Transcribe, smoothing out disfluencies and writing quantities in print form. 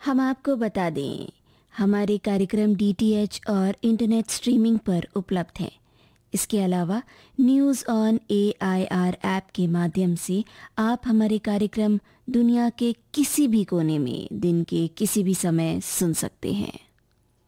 हम आपको बता दें, हमारे कार्यक्रम डीटीएच और इंटरनेट स्ट्रीमिंग पर उपलब्ध हैं। इसके अलावा न्यूज़ ऑन AIR ऐप के माध्यम से आप हमारे कार्यक्रम दुनिया के किसी भी कोने में दिन के किसी भी समय सुन सकते हैं।